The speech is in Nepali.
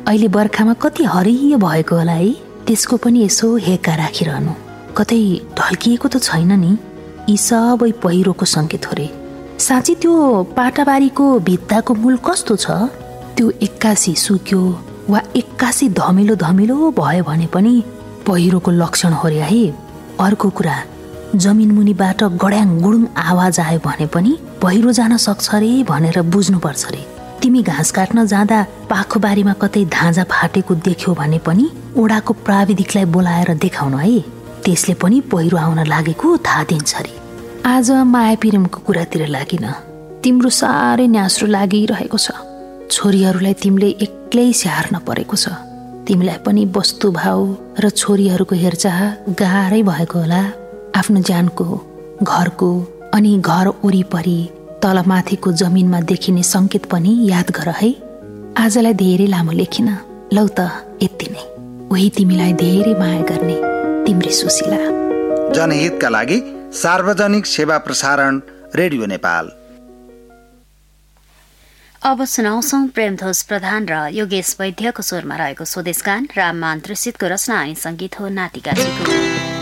अहिले बर्खामा कति हरियो भएको होला है। त्यसको पनि यसो हेक्का राखिरहनु। कतै ढल्किएको त छैन नि। यी सबै पहिरोको सङ्केत हो रे। साँच्ची त्यो पाटाबारीको भित्ताको मूल कस्तो छ? त्यो एक्कासी सुक्यो वा एक्कासी धमिलो धमिलो भयो भने पनि पहिरोको लक्षण हो रे है। अर्को कुरा, जमिन मुनिबाट गड्याङ गुडुङ आवाज आयो भने पनि पहिरो जान सक्छ रे भनेर बुझ्नुपर्छ रे। तिमी घाँस काट्न जाँदा पाखो बारीमा कतै धाँजा फाटेको देख्यो भने पनि ओडाको प्राविधिकलाई बोलाएर देखाउन है। त्यसले पनि पहिरो आउन लागेको थाहा दिन्छ रे। आज माया प्रेमको कुरातिर लागिन। तिम्रो साह्रै न्यास्रो लागिरहेको छ। छोरीहरूलाई तिमीले एक्लै स्याहार्न परेको छ। तिमीलाई पनि वस्तुभाव र छोरीहरूको हेरचाह गाह्रै भएको होला। आफ्नो ज्यानको, घरको अनि घर वरिपरि तलमाथिको जमिनमा देखिने सङ्केत पनि याद गर है। आजलाई धेरै लामो लेखिन। लौ त यति नै। उही तिमीलाई धेरै माया गर्ने तिम्री सुशीला। जनहितका लागि सार्वजनिक सेवा प्रसारण रेडियो नेपाल। अब सुनाउँछौं प्रेमध्वज प्रधान र योगेश वैद्यको स्वरमा रहेको स्वदेशगान राम मान त्रिसितको रचना अनि संगीत हो नातिकाजीको।